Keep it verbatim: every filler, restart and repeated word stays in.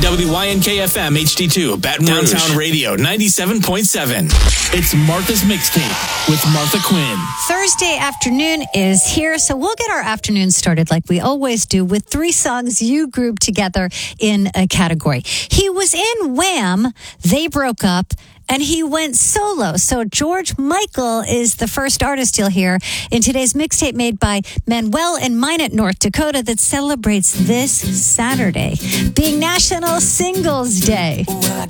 W Y N K F M H D two, Baton Rouge. Downtown Radio, ninety-seven point seven. It's Martha's Mixtape with Martha Quinn. Thursday afternoon is here, so we'll get our afternoon started like we always do with three songs you group together in a category. He was in Wham, they broke up, and he went solo. So George Michael is the first artist you'll hear in today's mixtape made by Manuel in Minot, North Dakota, that celebrates this Saturday being National Singles Day. Well, I